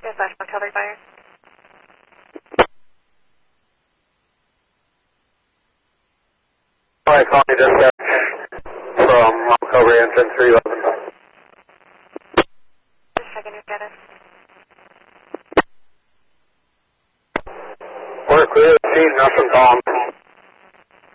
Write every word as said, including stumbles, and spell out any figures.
Dispatch one, Calvary Fire. Hi, call me dispatch from Montgomery engine three eleven. Just checking your status. We're clear to see nothing on